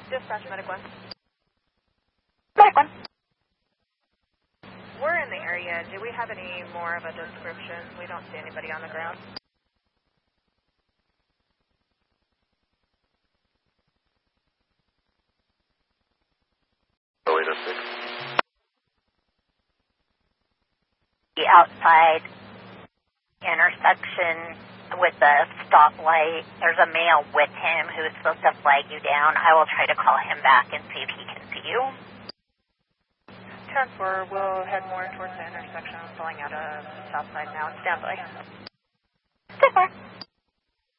Dispatch, Medic 1. Medic 1. We're in the area. Do we have any more of a description? We don't see anybody on the ground. The outside intersection with the stoplight. There's a male with him who's supposed to flag you down. I will try to call him back and see if he can see you. 10-4, we'll head more towards the intersection, pulling out of the south side now. Stand by. Stand by.